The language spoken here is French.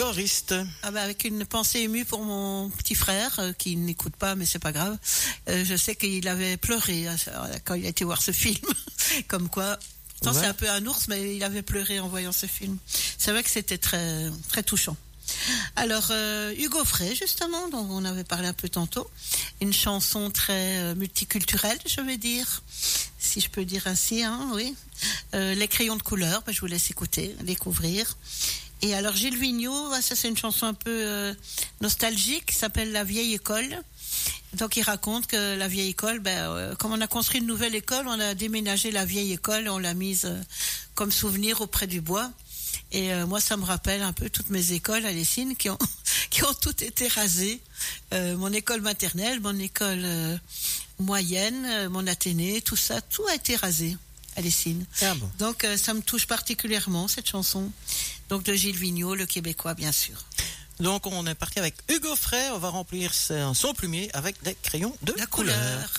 choriste. Ah bah avec une pensée émue pour mon petit frère qui n'écoute pas, mais c'est pas grave. Je sais qu'il avait pleuré quand il a été voir ce film. Comme quoi, pourtant c'est un peu un ours, mais il avait pleuré en voyant ce film. C'est vrai que c'était très très touchant. Alors Hugo Frey justement, dont on avait parlé un peu tantôt, une chanson très multiculturelle, je vais dire, si je peux dire ainsi, hein, oui. Les crayons de couleur, je vous laisse écouter, découvrir. Et alors Gilles Vigneault, ça c'est une chanson un peu nostalgique, qui s'appelle La vieille école. Donc il raconte que la vieille école, comme on a construit une nouvelle école, on a déménagé la vieille école, on l'a mise comme souvenir auprès du bois. Et moi, ça me rappelle un peu toutes mes écoles à Lessines qui ont toutes été rasées. Mon école maternelle, mon école moyenne, mon Athénée, tout ça, tout a été rasé à Lessines. Ah bon. Donc ça me touche particulièrement, cette chanson. Donc de Gilles Vigneault, le Québécois, bien sûr. Donc on est parti avec Hugo Frey, on va remplir son plumier avec des crayons de la couleur.